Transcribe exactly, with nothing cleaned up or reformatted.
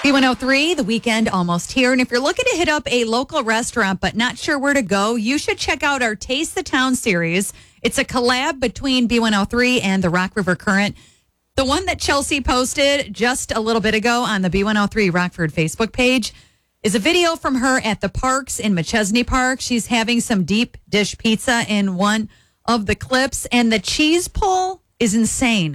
B one oh three, the weekend almost here. And if you're looking to hit up a local restaurant but not sure where to go, you should check out our Taste the Town series. It's a collab between B one oh three and the Rock River Current. The one that Chelsea posted just a little bit ago on the B one oh three Rockford Facebook page is a video from her at the Parks in McChesney Park. She's having some deep dish pizza in one of the clips, and the cheese pull is insane.